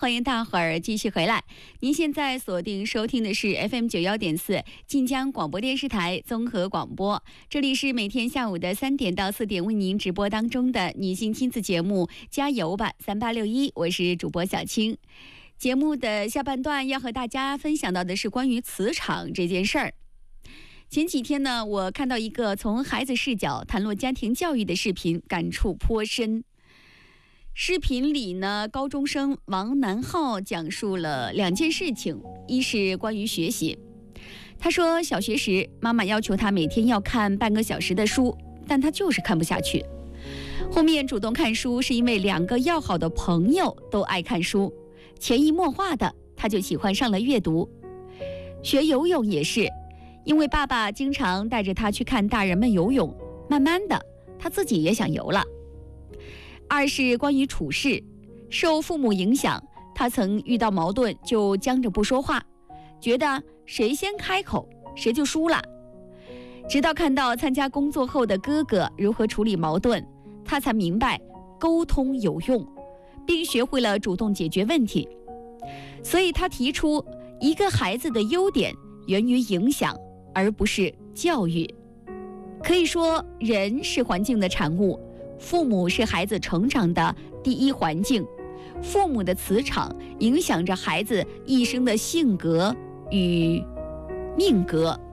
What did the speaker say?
欢迎大伙儿继续回来。您现在锁定收听的是 FM91.4 晋江广播电视台综合广播，这里是每天下午的3点到4点为您直播当中的女性亲子节目《加油吧3861》，我是主播小青。节目的下半段要和大家分享到的是关于磁场这件事儿。前几天呢，我看到一个从孩子视角谈论家庭教育的视频，感触颇深。视频里呢，高中生王南浩讲述了2件事情，一是关于学习。他说，小学时妈妈要求他每天要看半个小时的书，但他就是看不下去。后面主动看书是因为2个要好的朋友都爱看书，潜移默化的他就喜欢上了阅读。学游泳也是，因为爸爸经常带着他去看大人们游泳，慢慢的他自己也想游了。二是关于处事，受父母影响，他曾遇到矛盾就僵着不说话，觉得谁先开口谁就输了。直到看到参加工作后的哥哥如何处理矛盾，他才明白沟通有用，并学会了主动解决问题。所以他提出，一个孩子的优点源于影响，而不是教育。可以说，人是环境的产物，父母是孩子成长的第一环境，父母的磁场影响着孩子一生的性格与命格。